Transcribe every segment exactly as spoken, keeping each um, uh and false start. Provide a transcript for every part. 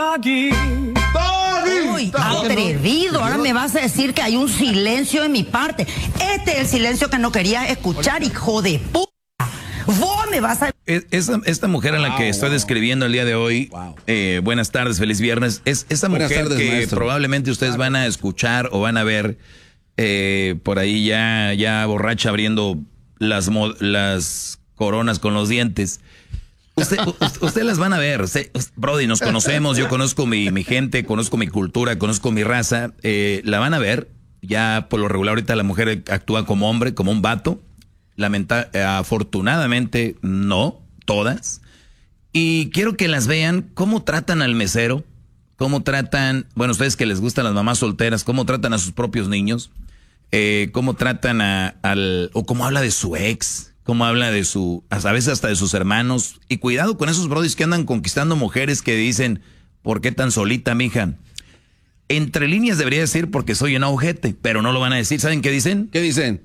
Uy, atrevido, ahora me vas a decir que hay un silencio de mi parte. Este es el silencio que no querías escuchar, hijo de puta. Vos me vas a... Esta, esta mujer a la que estoy describiendo el día de hoy, wow. eh, buenas tardes, feliz viernes, es esa mujer tardes, que maestro. probablemente ustedes van a escuchar o van a ver eh, por ahí ya, ya borracha abriendo las, las coronas con los dientes. Usted, usted las van a ver, usted, Brody, nos conocemos, yo conozco mi, mi gente, conozco mi cultura, conozco mi raza, eh, la van a ver, ya por lo regular ahorita la mujer actúa como hombre, como un vato, lamenta, eh, afortunadamente no, todas, y quiero que las vean cómo tratan al mesero, cómo tratan, bueno, ustedes que les gustan las mamás solteras, cómo tratan a sus propios niños, eh, cómo tratan a, al, o cómo habla de su ex, cómo habla de su, a veces hasta de sus hermanos. Y cuidado con esos brodis que andan conquistando mujeres que dicen, ¿por qué tan solita, mija? Entre líneas debería decir porque soy un ojete, pero no lo van a decir. ¿Saben qué dicen? ¿Qué dicen?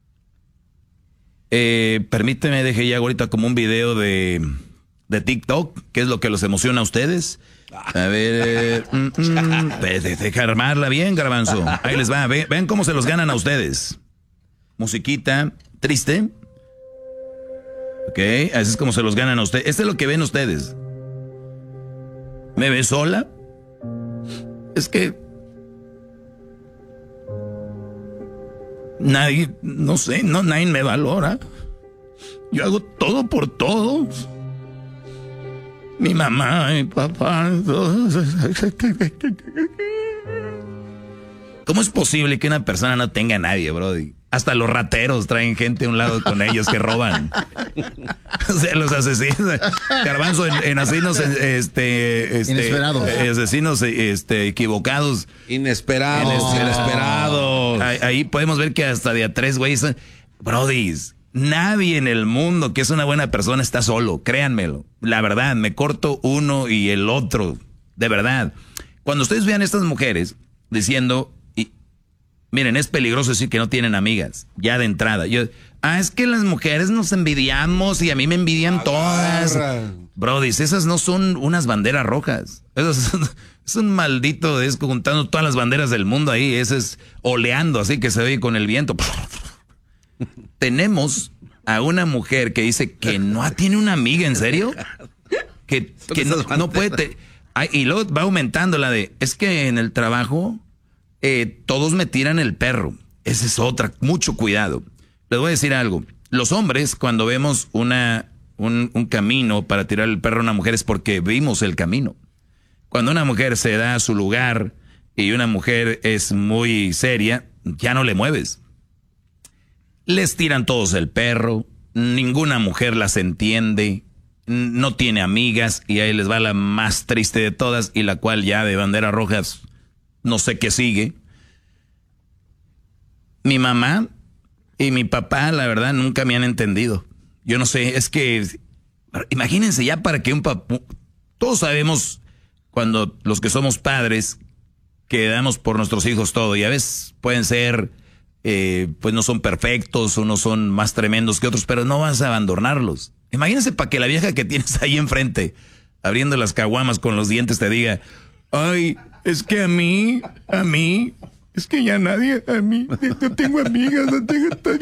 Eh, permíteme, dejé ya ahorita como un video de, de TikTok, que es lo que los emociona a ustedes. A ver, mm, mm, deja armarla bien, garbanzo. Ahí les va, ve, vean cómo se los ganan a ustedes. Musiquita triste. Ok, así es como se los ganan a ustedes. Este es lo que ven ustedes. ¿Me ves sola? Es que nadie, no sé, no, nadie me valora. Yo hago todo por todos. Mi mamá, mi papá. ¿Cómo es posible que una persona no tenga a nadie, brody? Hasta los rateros traen gente a un lado con ellos que roban. O sea, los asesinos. Garbanzo en, en asesinos este, este, inesperados. Eh, asesinos este, equivocados. Inesperados. Ines- Inesperados. Ahí, ahí podemos ver que hasta de a tres güeyes. Brodis, nadie en el mundo que es una buena persona está solo. Créanmelo. La verdad, me corto uno y el otro. De verdad. Cuando ustedes vean a estas mujeres diciendo... Miren, es peligroso decir que no tienen amigas, ya de entrada. Yo, ah, es que las mujeres nos envidiamos y a mí me envidian todas. Brody, esas no son unas banderas rojas. Esas son, es un maldito de juntando todas las banderas del mundo ahí. Ese es oleando, así que se oye con el viento. Tenemos a una mujer que dice que no tiene una amiga, ¿en serio? Que, que no, no puede... Te, ay, y luego va aumentando la de, es que en el trabajo... Eh, todos me tiran el perro. Esa es otra, mucho cuidado. Les voy a decir algo. Los hombres, cuando vemos una, un, un camino para tirar el perro a una mujer es porque vimos el camino. Cuando una mujer se da a su lugar y una mujer es muy seria, ya no le mueves. Les tiran todos el perro, ninguna mujer las entiende, no tiene amigas y ahí les va la más triste de todas y la cual ya de banderas rojas... No sé qué sigue. Mi mamá y mi papá, la verdad, nunca me han entendido. Yo no sé, es que... Imagínense ya para que un papá... Todos sabemos, cuando los que somos padres, que damos por nuestros hijos todo. Y a veces pueden ser, eh, pues no son perfectos, unos son más tremendos que otros, pero no vas a abandonarlos. Imagínense para que la vieja que tienes ahí enfrente, abriendo las caguamas con los dientes, te diga... Ay, es que a mí, a mí, es que ya nadie, a mí, no tengo amigas, no tengo...